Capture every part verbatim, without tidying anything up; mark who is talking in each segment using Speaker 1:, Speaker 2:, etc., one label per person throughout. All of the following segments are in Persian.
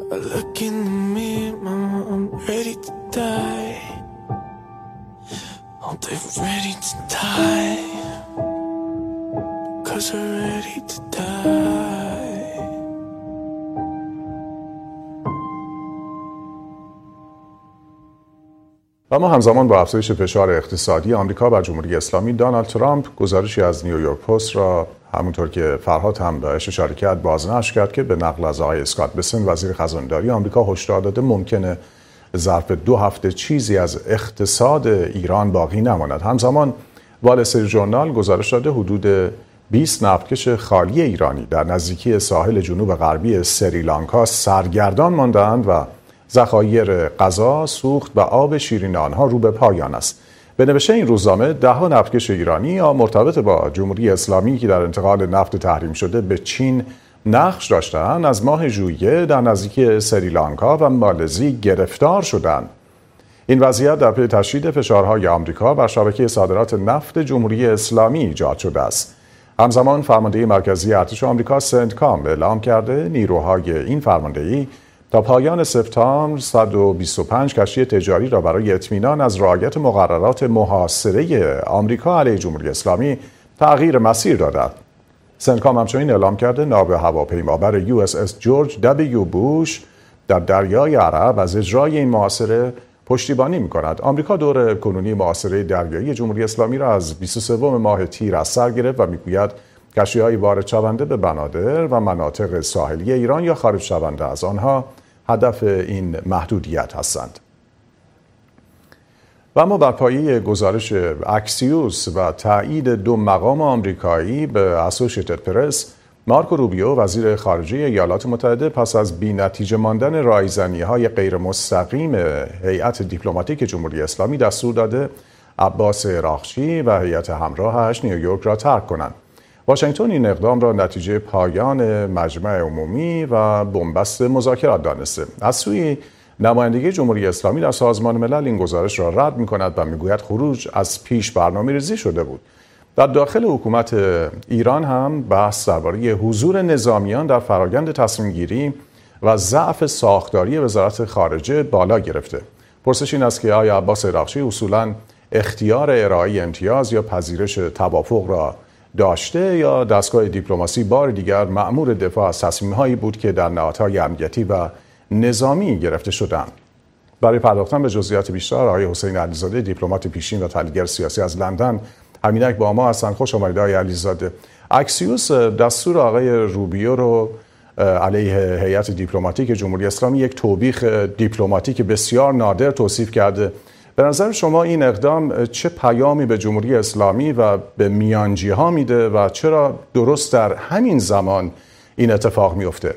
Speaker 1: I look in the mirror, mama, I'm ready to die. Oh, they're ready to die, cause I'm ready to die.
Speaker 2: اما همزمان با افزایش فشار اقتصادی آمریکا بر جمهوری اسلامی، دونالد ترامپ گزارشی از نیویورک پست را همونطور که فرهاد هم بهش اشاره کرد بازنشر کرد که به نقل از آقای اسکات بسن وزیر خزانداری آمریکا هشدار داده ممکنه ظرف دو هفته چیزی از اقتصاد ایران باقی نماند. همزمان وال استریت ژورنال گزارش داده حدود بیست نفتکش خالی ایرانی در نزدیکی ساحل جنوب غربی سریلانکا سرگردان ماندند و ذخایر غذا، سوخت و آب شیرین آنها رو به پایان است. به نوشته این روزنامه ده‌ها نفتکش ایرانی یا مرتبط با جمهوری اسلامی که در انتقال نفت تحریم شده به چین نقش داشتند از ماه ژوئیه در نزدیکی سریلانکا و مالزی گرفتار شدند. این وضعیت در پی تشدید فشارهای آمریکا بر شبکه صادرات نفت جمهوری اسلامی ایجاد شده است. همزمان فرماندهی مرکزی ارتش آمریکا سنتکام اعلام کرده نیروهای این فرماندهی تا پایان سپتامبر صد و بیست و پنج کشتی تجاری را برای اطمینان از رعایت مقررات محاصره آمریکا علیه جمهوری اسلامی تغییر مسیر دادند. سنتکام همچنین اعلام کرده ناو هواپیمابر یو اس اس جورج دبلیو بوش در دریای عرب از اجرای این محاصره پشتیبانی می‌کند. آمریکا دور کنونی محاصره دریایی جمهوری اسلامی را از بیست و سوم ماه تیر از سر گرفت و می‌گوید کشتی‌های وارد شونده به بنادر و مناطق ساحلی ایران یا خارج شونده از آنها هدف این محدودیت هستند. و اما بر پایه گزارش اکسیوس و تایید دو مقام آمریکایی به اسوشییتد پرس، مارکو روبیو وزیر خارجه ایالات متحده پس از بی‌نتیجه ماندن رایزنی‌های غیر مستقیم هیئت دیپلماتیک جمهوری اسلامی دستور داده عباس عراقچی و هیئت همراهش نیویورک را ترک کنند. واشنگتن این اقدام را نتیجه پایان مجمع عمومی و بنبست مذاکرات دانسته. از سوی نمایندگی جمهوری اسلامی در سازمان ملل این گزارش را رد می‌کند و می‌گوید خروج از پیش برنامه‌ریزی شده بود. در داخل حکومت ایران هم بحث درباره حضور نظامیان در فرآیند تصمیم‌گیری و ضعف ساختاری وزارت خارجه بالا گرفته. پرسش این است که آیا عباس عراقچی اصولاً اختیار ارائه امتیاز یا پذیرش توافق را داشته یا دستگاه دیپلماسی بار دیگر مأمور دفاع از تصمیم‌هایی بود که در نهادهای امنیتی و نظامی گرفته شدند. برای پرداختن به جزئیات بیشتر آقای حسین علیزاده دیپلمات پیشین و تحلیلگر سیاسی از لندن همینک با ما هستند. خوش آمدید آقای علیزاده. اکسیوس دستور آقای روبیو رو علیه هیئت دیپلماتیک جمهوری اسلامی یک توبیخ دیپلماتیک بسیار نادر توصیف کرده. به نظر شما این اقدام چه پیامی به جمهوری اسلامی و به میانجی‌ها میده و چرا درست در همین زمان این اتفاق میفته؟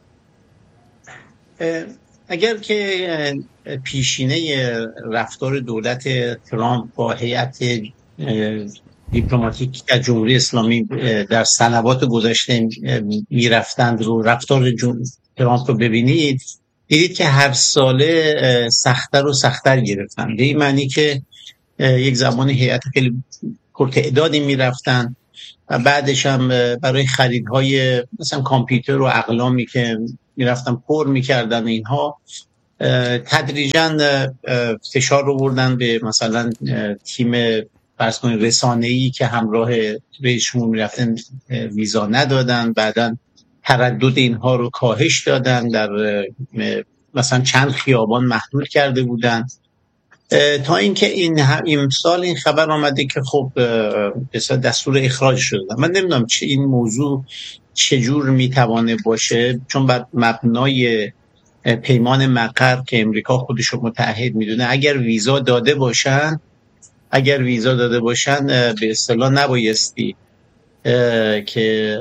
Speaker 3: اگر که پیشینه رفتار دولت ترامپ با هیئت دیپلماتیک از جمهوری اسلامی در سنوات گذشته میرفتند رو رفتار ترامپ رو ببینید، دیدید که هر ساله سخت‌تر و سخت‌تر گرفتن. به این معنی که یک زمان هیئت خیلی پرتعدادی میرفتن و بعدش هم برای خریدهای مثلا کامپیوتر و اقلامی که میرفتن پر میکردن اینها تدریجاً فشار رو بردن به مثلا تیم فرض کنید رسانه‌ای که همراه رئیس جمهور میرفتن ویزا ندادن، بعداً تردد اینها رو کاهش دادن، در مثلا چند خیابان محدود کرده بودن تا اینکه این این سال این خبر آمده که خب دستور اخراج شده. من نمیدونم چه این موضوع چجور میتوانه باشه، چون بر مبنای پیمان مقر که امریکا خودش رو متعهد میدونه اگر ویزا داده باشن اگر ویزا داده باشن به اصطلاح نبایستی که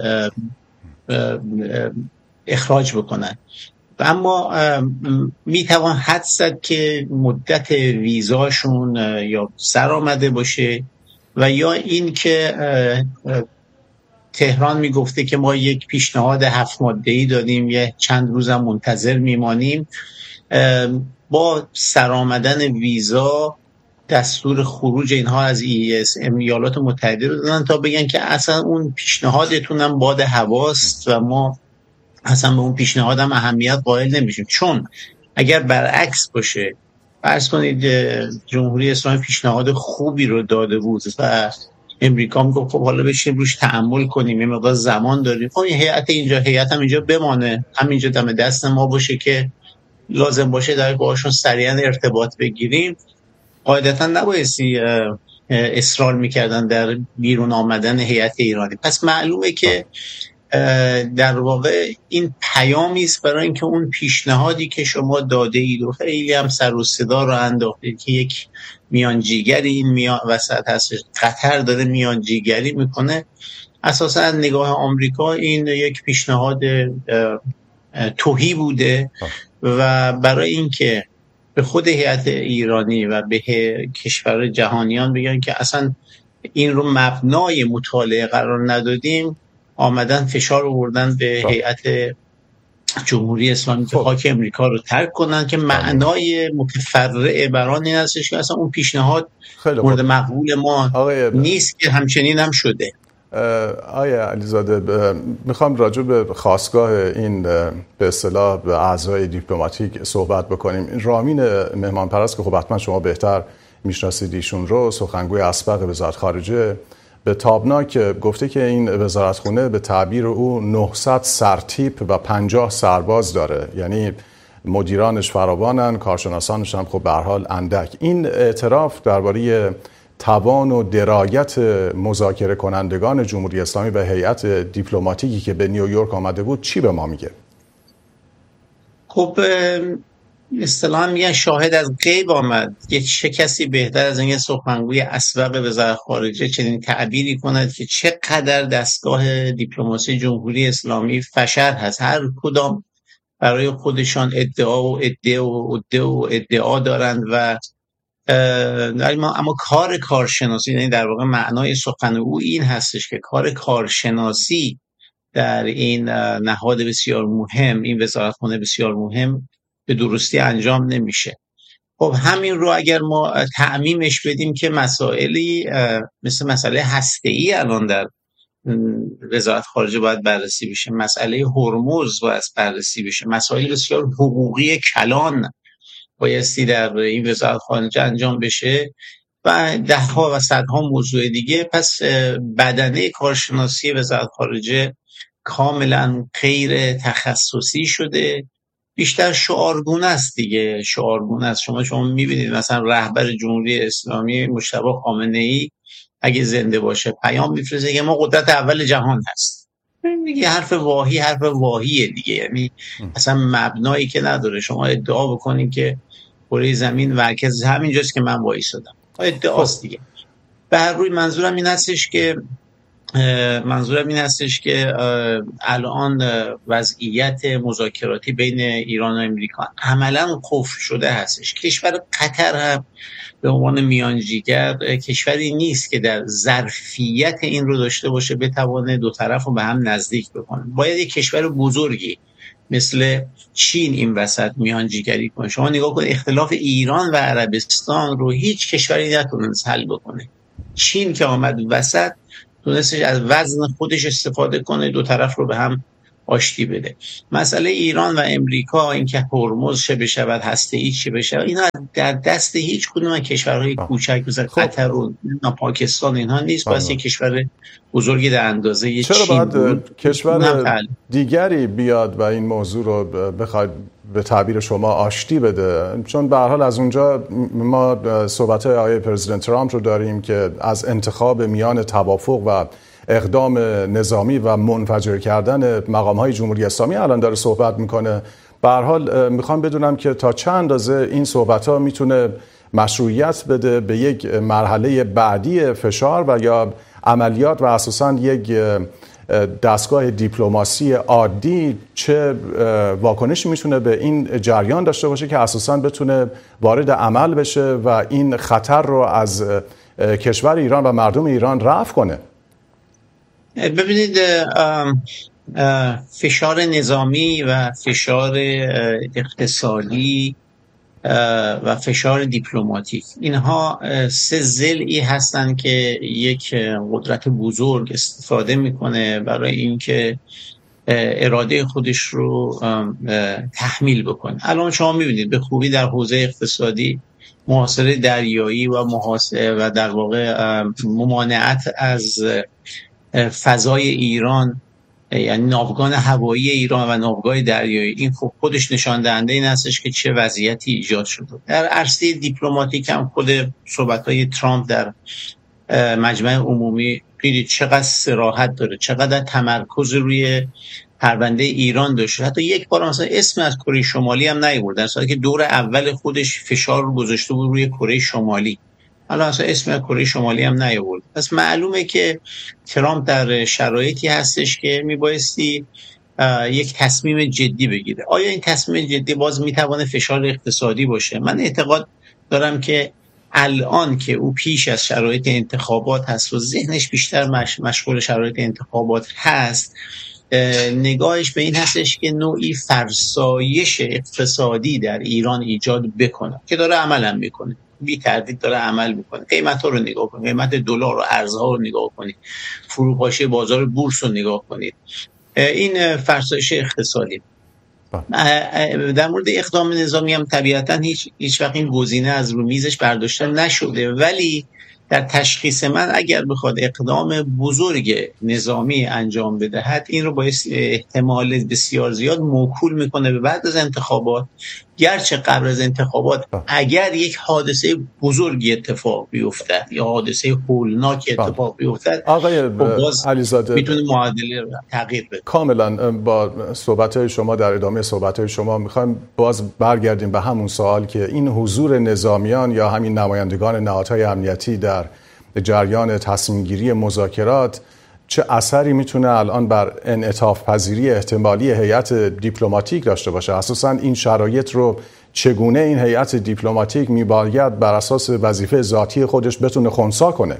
Speaker 3: اخراج بکنن. اما میتوان حدس زد که مدت ویزاشون یا سر آمده باشه و یا این که تهران میگفته که ما یک پیشنهاد هفت ماده‌ای دادیم، یه چند روزم منتظر میمانیم. با سر آمدن ویزا دستور خروج اینها از ای اس ایالات متحده رو دادن تا بگن که اصلا اون پیشنهادتون هم باد هواست و ما اصلا به اون پیشنهادم اهمیت قائل نمیشیم. چون اگر برعکس باشه، فرض کنید جمهوری اسلامی پیشنهاد خوبی رو داده بود و امریکا میگه خب حالا بشیم روش تأمل کنیم، یه مقدار زمان داریم، خب این هیئت اینجا هیئت هم اینجا بمانه، همینجا دم دست ما باشه که لازم باشه در باهاشون سریعا ارتباط بگیریم، قاعدتا نبایستی اصرار میکردن در بیرون آمدن هیئت ایرانی. پس معلومه که در واقع این پیامی است برای اینکه اون پیشنهادی که شما داده اید و خیلی هم سر و صدا رو انداختید که یک میانجیگری این میان وسط هست، قطر داره میانجیگری میکنه، اساسا نگاه آمریکا این یک پیشنهاد تهی بوده و برای اینکه به خود هیئت ایرانی و به کشور جهانیان بگن که اصلا این رو مبنای مطالعه قرار ندادیم، آمدن فشار آوردن به هیئت جمهوری اسلامی که خاک امریکا رو ترک کنن که معنای متفرع بران این هستش که اصلا اون پیشنهاد مورد مقبول ما نیست که همچنین هم شده.
Speaker 2: آیا علیزاده، میخوام راجع به خاستگاه این به اصطلاح به اعضای دیپلماتیک صحبت بکنیم. رامین مهمانپرست که خب حتما شما بهتر میشناسید ایشون رو، سخنگوی اسبق وزارت خارجه، به تابناک گفته که این وزارتخونه به تعبیر او نهصد سرتیپ و پنجاه سرباز داره، یعنی مدیرانش فراوانن، کارشناسانش هم خب به هر حال اندک. این اعتراف درباره توان و درایت مذاکره کنندگان جمهوری اسلامی به هیئت دیپلماتیکی که به نیویورک آمده بود چی به ما میگه؟
Speaker 3: خب اصطلاحاً میگن شاهد از غیب آمد. یه چه کسی بهتر از این سخنگوی اسبق وزارت خارجه چنین تعبیری کند که چقدر دستگاه دیپلماسی جمهوری اسلامی فشر هست، هر کدام برای خودشان ادعا و ادعا و ادعا و ادعا دارند و اما اما کار کارشناسی، یعنی در واقع معنای سخن او این هستش که کار کارشناسی در این نهاد بسیار مهم، این وزارتخانه بسیار مهم، به درستی انجام نمیشه. خب همین رو اگر ما تعمیمش بدیم که مسائلی مثل مسئله هسته‌ای الان در وزارت خارجه باید بررسی بشه، مسئله هرمز باید بررسی بشه، مسائل بسیار حقوقی کلان بایستی در این وزارت خارجه انجام بشه و ده ها و صدها موضوع دیگه. پس بدنه کارشناسی وزارت خارجه کاملا غیر تخصصی شده، بیشتر شعارگونه است دیگه، شعارگونه است. شما شما میبینید مثلا رهبر جمهوری اسلامی مجتبی خامنه‌ای اگه زنده باشه پیام میفرسته که ما قدرت اول جهان هست. میگه حرف واهی حرف واهیه دیگه، یعنی اصلا مبنایی که نداره. شما ادعا بکنین که کره زمین مرکز همینجاست که من وایسادم، ادعاست دیگه. به هر روی منظورم این هستش که منظورم این هستش که الان وضعیت مذاکراتی بین ایران و امریکا عملا قفل شده هستش. کشور قطر هم به عنوان میانجیگر کشوری نیست که در ظرفیت این رو داشته باشه بتوانه دو طرف رو به هم نزدیک بکنه. باید یک کشور بزرگی مثل چین این وسط میانجیگری کنه. شما نگاه کنید اختلاف ایران و عربستان رو هیچ کشوری نتونست حل بکنه. چین که آمد وسط تونستش از وزن خودش استفاده کنه، دو طرف رو به هم آشتی بده. مسئله ایران و امریکا، اینکه هرمز چه بشود، هسته‌ای چه بشود، اینا در دست هیچ کدوم از کشورهای کوچک مثل قطر و پاکستان اینها نیست. باید یک کشور بزرگی در اندازه چین
Speaker 2: چرا باید کشور دیگری بیاد و این موضوع رو بخواد به تعبیر شما آشتی بده؟ چون به هر حال از اونجا ما صحبت‌های آقای پرزیدنت ترامپ رو داریم که از انتخاب میان توافق و اقدام نظامی و منفجر کردن مقام‌های جمهوری اسلامی الان داره صحبت میکنه. به هر حال میخوام بدونم که تا چند اندازه این صحبت‌ها میتونه مشروعیت بده به یک مرحله بعدی فشار و یا عملیات و اساساً یک دستگاه دیپلماسی عادی چه واکنشی میتونه به این جریان داشته باشه که اساساً بتونه وارد عمل بشه و این خطر رو از کشور ایران و مردم ایران رفع کنه.
Speaker 3: ببینید فشار نظامی و فشار اقتصادی و فشار دیپلماتیک، اینها سه ضلعی هستن که یک قدرت بزرگ استفاده میکنه برای اینکه اراده خودش رو تحمیل بکنه. الان شما میبینید به خوبی در حوزه اقتصادی محاصره دریایی و محاصره و در واقع ممانعت از فضای ایران، یعنی ناوگان هوایی ایران و ناوگان دریایی، این خب خودش نشان دهنده این هستش که چه وضعیتی ایجاد شده. در عرصه دیپلماتیک هم خود صحبت‌های ترامپ در مجمع عمومی دیدید چقدر صراحت داره، چقدر تمرکز روی پرونده ایران داشته. حتی یک بار مثلا اسم از کره شمالی هم نیورد، در صورتی که دور اول خودش فشار رو گذاشته بود روی کره شمالی. حالا اصلا اسم کره شمالی هم نیورد. پس معلومه که ترامپ در شرایطی هستش که میبایستی یک تصمیم جدی بگیره. آیا این تصمیم جدی باز میتونه فشار اقتصادی باشه؟ من اعتقاد دارم که الان که او پیش از شرایط انتخابات هست و ذهنش بیشتر مش... مشغول شرایط انتخابات هست، نگاهش به این هستش که نوعی فرسایش اقتصادی در ایران ایجاد بکنه که داره عمل هم میکنه، بی تردید داره عمل میکنه. قیمت ها رو نگاه کنید، قیمت دلار و ارزها رو نگاه کنید، فروپاشی بازار بورس رو نگاه کنید. این فرسایش اقتصادی. در مورد اقدام نظامی هم طبیعتا هیچ هیچ وقت این گزینه از رو میزش برداشته نشده، ولی در تشخیص من اگر بخواد اقدام بزرگ نظامی انجام بدهد، این رو با احتمال بسیار زیاد موکول میکنه به بعد از انتخابات. گرچه قبل از انتخابات اگر یک حادثه بزرگی اتفاق بیفتد یا حادثه هولناک اتفاق بیفتد،
Speaker 2: آقای علیزاده
Speaker 3: میتونه معادله رو تغییر بده.
Speaker 2: کاملا با صحبت‌های شما در ادامه صحبت‌های شما میخوایم باز برگردیم به همون سوال که این حضور نظامیان یا همین نمایندگان نهادهای امنیتی در جریان تصمیم گیری مذاکرات چه اثری میتونه الان بر انعطاف پذیری احتمالی هیئت دیپلماتیک داشته باشه؟ اساساً این شرایط رو چگونه این هیئت دیپلماتیک میباید بر اساس وظیفه ذاتی خودش بتونه خنثی کنه؟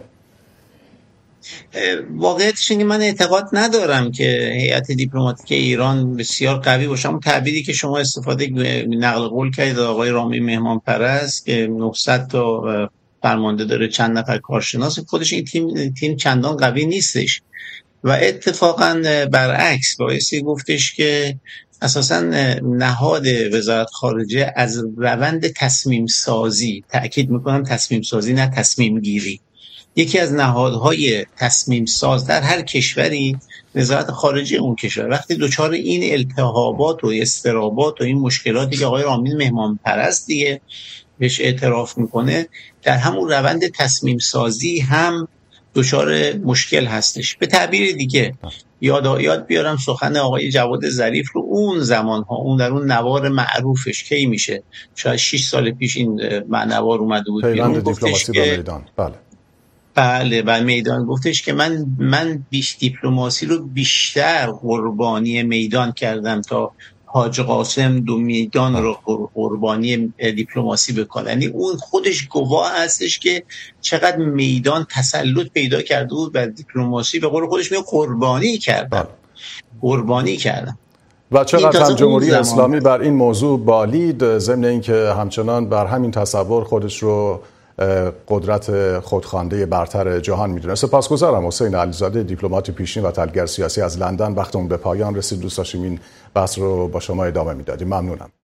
Speaker 3: واقعیتش اینه من اعتقاد ندارم که هیئت دیپلماتیک ایران بسیار قوی باشه. اون تعبیری که شما استفاده نقل قول کردید آقای رامی مهمانپرست که نهصد تا فرمانده داره، چند نفر کارشناس، خودش این تیم تیم چندان قوی نیستش و اتفاقا برعکس بایستی گفتش که اساسا نهاد وزارت خارجه از روند تصمیم سازی، تأکید میکنم تصمیم سازی نه تصمیم گیری، یکی از نهادهای تصمیم ساز در هر کشوری وزارت خارجه اون کشور وقتی دچار این التهابات و اضطرابات و این مشکلاتی که آقای رامین مهمانپرست دیگه بهش اعتراف میکنه، در همون روند تصمیم سازی هم دچار مشکل هستش. به تعبیر دیگه یاد یاد بیارم سخن آقای جواد ظریف رو اون زمان ها، اون در اون نوار معروفش کی میشه، شاید شش سال پیش این نوار اومده بود
Speaker 2: پیوند دیپلماسی به میدان. بله
Speaker 3: بله بله میدان گفتش که من من بیش دیپلماسی رو بیشتر قربانی میدان کردم تا حاج قاسم دو میدان رو قربانی دیپلماسی بکنه. یعنی اون خودش گواه هستش که چقدر میدان تسلط پیدا کرده بود بر دیپلماسی، به قول خودش میگه قربانی کردن قربانی کردن
Speaker 2: و چقدر هم جمهوری اسلامی بر این موضوع بالید، ضمن اینکه همچنان بر همین تصور خودش رو قدرت خودخوانده برتر جهان میدونه. سپاسگزارم حسین علیزاده، دیپلمات پیشین و تحلیلگر سیاسی از لندن. وقتمون به پایان رسید، دوست داشتیم این بحث رو با شما ادامه میدادیم. ممنونم.